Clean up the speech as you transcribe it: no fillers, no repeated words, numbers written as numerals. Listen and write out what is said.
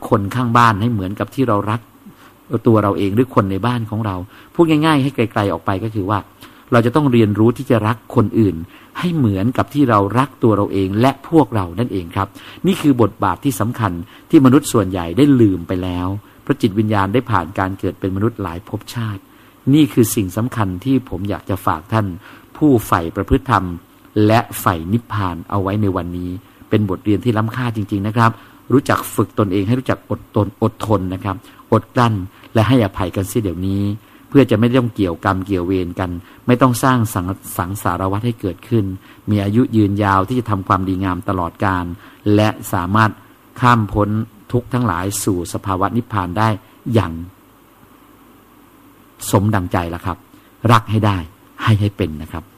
คนข้างบ้านให้เหมือนกับที่เรารักตัวเราเองหรือคนในบ้านของเราพูดง่ายๆให้ไกลๆออกไปก็คือว่าเราจะต้องเรียนรู้ที่จะรักคนอื่นให้เหมือนกับที่เรารักตัวเราเองและพวกเรานั่นเองครับนี่คือบทบาทที่สำคัญที่มนุษย์ส่วนใหญ่ได้ลืมไปแล้วเพราะจิตวิญญาณได้ผ่านการเกิดเป็นมนุษย์หลายภพชาตินี่คือสิ่งสำคัญที่ผมอยากจะฝากท่านผู้ใฝ่ประพฤติธรรมและใฝ่นิพพานเอาไว้ในวันนี้เป็นบทเรียนที่ล้ำค่าจริงๆนะครับรู้จักฝึกตนเองให้รู้จักอดทนนะครับอดกลั้นและให้อภัยกันเสียเดี๋ยวนี้เพื่อจะไม่ต้องเกี่ยวกรรมเกี่ยวเวรกันไม่ต้องสร้างสังสารวัฏให้เกิดขึ้นมีอายุยืนยาวที่จะทำความดีงามตลอดกาลและสามารถข้ามพ้นทุกข์ทั้งหลายสู่สภาวะนิพพานได้อย่างสมดังใจละครับรักให้ได้ให้เป็นนะครับ